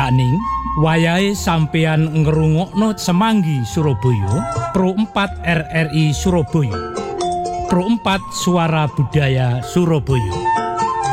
yakni wayahe sampeyan ngrungokno Semanggi Surabaya, Pro 4 RRI Surabaya, Pro 4 Suara Budaya Surabaya.